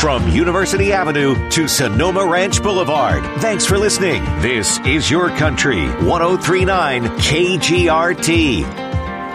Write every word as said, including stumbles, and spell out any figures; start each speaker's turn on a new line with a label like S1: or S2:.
S1: From University Avenue to Sonoma Ranch Boulevard. Thanks for listening. This is Your Country, one oh three point nine K G R T.